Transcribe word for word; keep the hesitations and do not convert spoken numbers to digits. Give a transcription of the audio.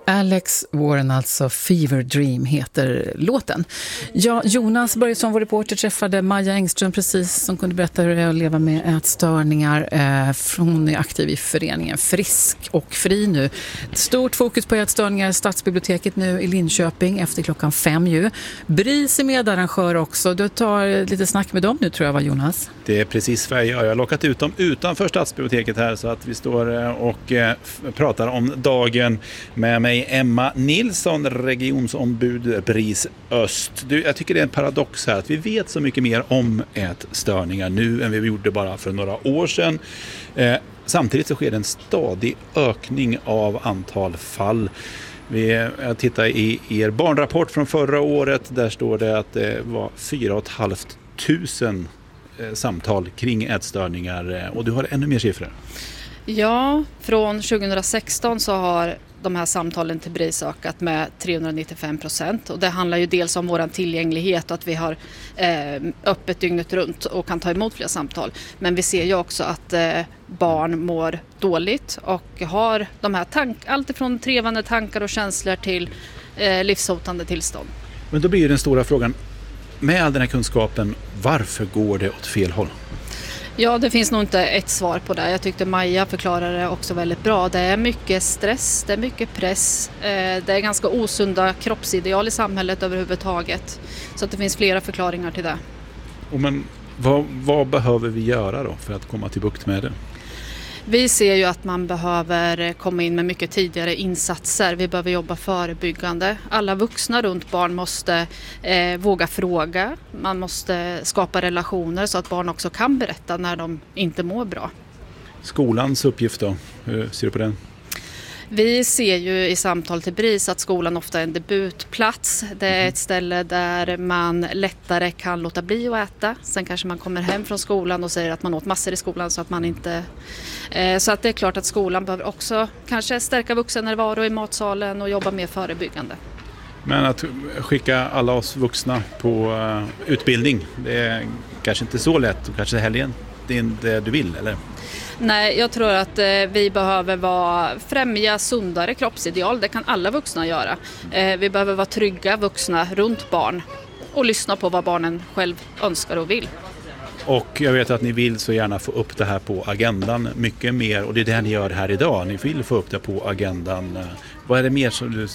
Alex Warren, alltså Fever Dream heter låten. Ja, Jonas Börjesson, vår reporter, träffade Maja Engström precis, som kunde berätta hur det är att leva med ätstörningar. Hon är aktiv i föreningen Frisk och Fri nu. Stort fokus på ätstörningar, Stadsbiblioteket nu i Linköping efter klockan fem ju. Bris är medarrangör också. Du tar lite snack med dem nu, tror jag, va, Jonas? Det är precis vad jag gör. Jag har lockat ut dem utanför Stadsbiblioteket här så att vi står och pratar om dagen. Med mig Emma Nilsson, regionsombud Bris Öst. Du, jag tycker det är en paradox här att vi vet så mycket mer om ätstörningar nu än vi gjorde bara för några år sedan. Eh, samtidigt så sker det en stadig ökning av antal fall. Vi, jag tittar i er barnrapport från förra året. Där står det att det var fyra och ett halvt tusen eh, samtal kring ätstörningar. Och du har ännu mer siffror. Ja, från tjugohundrasexton så har de här samtalen till Bris ökat med trehundranittiofem procent. Och det handlar ju dels om vår tillgänglighet och att vi har eh, öppet dygnet runt och kan ta emot fler samtal. Men vi ser ju också att eh, barn mår dåligt och har de här tank, allt ifrån trevande tankar och känslor till eh, livshotande tillstånd. Men då blir ju den stora frågan, med all den här kunskapen, varför går det åt fel håll? Ja, det finns nog inte ett svar på det. Jag tyckte Maja förklarade det också väldigt bra. Det är mycket stress, det är mycket press. Det är ganska osunda kroppsideal i samhället överhuvudtaget. Så att det finns flera förklaringar till det. Och men vad, vad behöver vi göra då för att komma till bukt med det? Vi ser ju att man behöver komma in med mycket tidigare insatser. Vi behöver jobba förebyggande. Alla vuxna runt barn måste eh, våga fråga. Man måste skapa relationer så att barn också kan berätta när de inte mår bra. Skolans uppgift då, hur ser du på den? Vi ser ju i samtal till Bris att skolan ofta är en debutplats. Det är ett ställe där man lättare kan låta bli att äta. Sen kanske man kommer hem från skolan och säger att man åt massor i skolan så att man inte... Så att det är klart att skolan behöver också kanske stärka vuxennärvaro i matsalen och jobba mer förebyggande. Men att skicka alla oss vuxna på utbildning, det är kanske inte så lätt och kanske helgen. Det är inte det du vill, eller? Nej, jag tror att eh, vi behöver vara, främja sundare kroppsideal. Det kan alla vuxna göra. Eh, vi behöver vara trygga vuxna runt barn och lyssna på vad barnen själv önskar och vill. Och jag vet att ni vill så gärna få upp det här på agendan mycket mer. Och det är det ni gör här idag. Ni vill få upp det på agendan. Vad är det mer som du